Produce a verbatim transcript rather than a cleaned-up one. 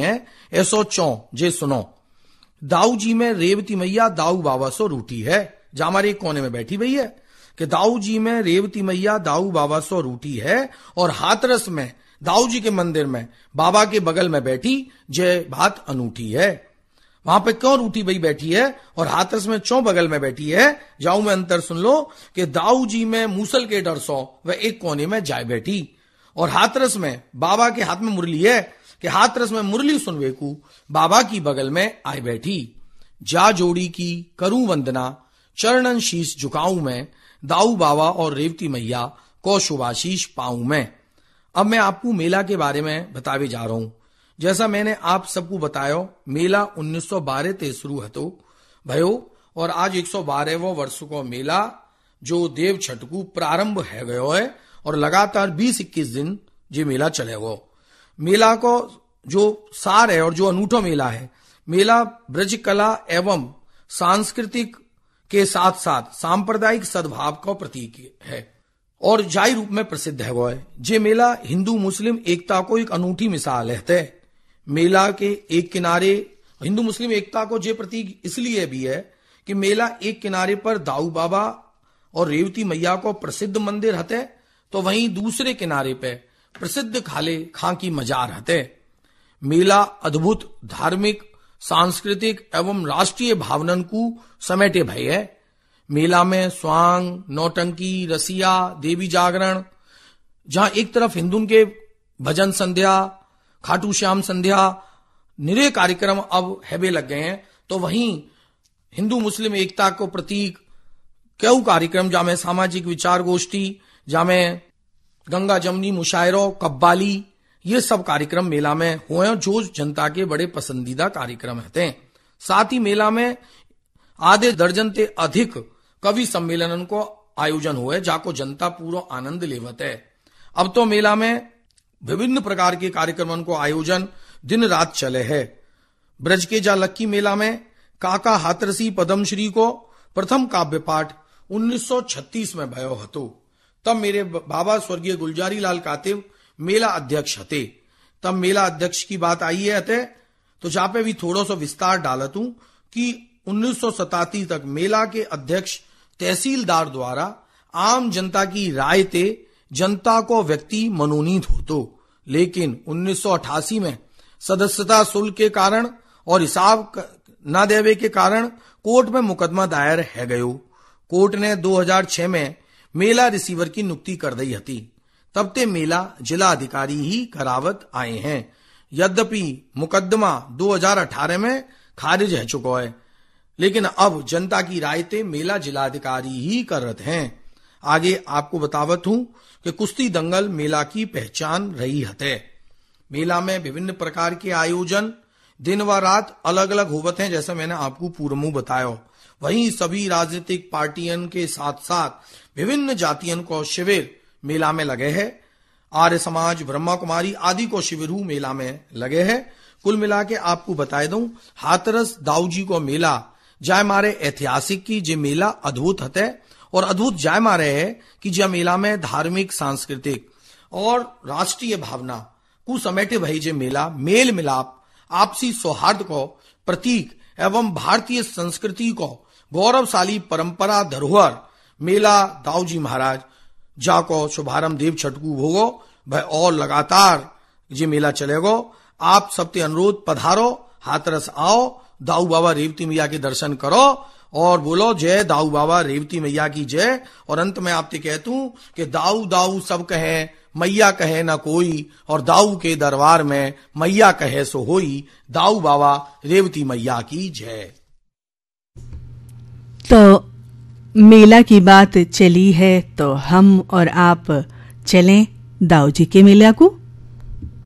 हैं ऐसो चौ जे सुनो। दाऊ जी में रेवती मैया दाऊ बाबा सो रूठी है, जा हमारे एक कोने में बैठी हुई है कि दाऊ जी में रेवती मैया दाऊ बाबा सो रूठी है, और हाथरस में दाऊ जी के मंदिर में बाबा के बगल में बैठी जय बात अनूठी है। वहां पे क्यों रूठी भाई बैठी है और हाथरस में चौ बगल में बैठी है, जाऊ में अंतर सुन लो कि दाऊ जी में मूसल के डर सो वह एक कोने में जाए बैठी, और हाथरस में बाबा के हाथ में मुरली है कि हाथरस में मुरली सुनवेकू बाबा की बगल में आए बैठी। जा जोड़ी की करूं वंदना चरणन शीश झुकाऊं मैं, दाऊ बाबा और रेवती मैया को शुभाशीष पाऊं मैं। अब मैं आपको मेला के बारे में बतावे जा रहा हूं। जैसा मैंने आप सबको बताया, मेला उन्नीस सौ बारह ते शुरू हतो भयो और आज एक सौ बारहवां वर्ष को मेला जो देव छठ को प्रारंभ है गयो है और लगातार बीस इक्कीस दिन ये मेला चलेगा। मेला को जो सार है और जो अनूठा मेला है, मेला ब्रज कला एवं सांस्कृतिक के साथ साथ सांप्रदायिक सद्भाव का प्रतीक है और जाई रूप में प्रसिद्ध है वो है। ये मेला हिंदू मुस्लिम एकता को एक अनूठी मिसाल है। मेला के एक किनारे हिंदू मुस्लिम एकता को ये प्रतीक इसलिए भी है कि मेला एक किनारे पर दाऊ बाबा और रेवती मैया को प्रसिद्ध मंदिर हते, तो वहीं दूसरे किनारे पे प्रसिद्ध खाले खां की मजार हते। मेला अद्भुत धार्मिक सांस्कृतिक एवं राष्ट्रीय भावनन को समेटे भय है। मेला में स्वांग, नौटंकी, रसिया, देवी जागरण, जहां एक तरफ हिंदू के भजन संध्या, खाटू श्याम संध्या, निरे कार्यक्रम अब हैबे लग गए हैं, तो वहीं हिंदू मुस्लिम एकता को प्रतीक क्यों कार्यक्रम जामे सामाजिक विचार गोष्ठी, जामे गंगा जमनी मुशायरो, कब्बाली, ये सब कार्यक्रम मेला में हुए जो जनता के बड़े पसंदीदा कार्यक्रम रहते हैं। साथ ही मेला में आधे दर्जन से अधिक कवि सम्मेलन को आयोजन हुए जाको जनता पूरा आनंद लेवत है। अब तो मेला में विभिन्न प्रकार के कार्यक्रमों को आयोजन दिन रात चले है। ब्रज के जा लक्की मेला में काका हाथरसी पद्मश्री को प्रथम काव्य पाठ उन्नीस सौ छत्तीस में भयो हतो। तब मेरे बाबा स्वर्गीय गुलजारी लाल कातिव मेला अध्यक्ष हते। तब मेला अध्यक्ष की बात आई है हते, तो जहां पे भी थोड़ा सा विस्तार डालत हूं कि उन्नीस सौ सतासी तक मेला के अध्यक्ष तहसीलदार द्वारा आम जनता की राय ते जनता को व्यक्ति मनोनीत होतो, लेकिन उन्नीस सौ अठासी में सदस्यता शुल्क के कारण और हिसाब न देवे के कारण कोर्ट में मुकदमा दायर है गयो। कोर्ट ने दो हज़ार छह में मेला रिसीवर की नियुक्ति कर दी थी। तब ते मेला जिला अधिकारी ही करावत आए हैं। यद्यपि मुकदमा दो हज़ार अठारह में खारिज है चुका है, लेकिन अब जनता की राय ते मेला जिलाधिकारी ही करत हैं। आगे आपको बतावत हूं कि कुश्ती दंगल मेला की पहचान रही है। मेला में विभिन्न प्रकार के आयोजन दिन व रात अलग अलग होवत हैं, जैसे मैंने आपको पूर्व में बताया। वहीं सभी राजनीतिक पार्टियों के साथ साथ विभिन्न जातियों को शिविर मेला में लगे हैं। आर्य समाज, ब्रह्मा कुमारी आदि को शिविर मेला में लगे हैं। कुल मिला के आपको बताए दूं, हाथरस दाऊ जी को मेला जाय मारे ऐतिहासिक की जे मेला अद्भुत है और अद्भुत जाय मारे है कि जय मेला में धार्मिक सांस्कृतिक और राष्ट्रीय भावना को समेटे भई जे मेला मेल मिलाप आपसी सौहार्द को प्रतीक एवं भारतीय संस्कृति को गौरवशाली परंपरा धरोहर मेला दाऊ जी महाराज जाको शुभारंभ देव छठकू भोगो भाई और लगातार ये मेला चलेगो। आप सबसे अनुरोध पधारो, हाथरस आओ, दाऊ बाबा रेवती मैया के दर्शन करो और बोलो जय दाऊ बाबा रेवती मैया की जय। और अंत में आपसे कहता हूं कि दाऊ दाऊ सब कहे मैया कहे ना कोई, और दाऊ के दरबार में मैया कहे सो होई, दाऊ बाबा रेवती मैया की जय। तो मेला की बात चली है तो हम और आप चलें दाऊ जी के मेला को।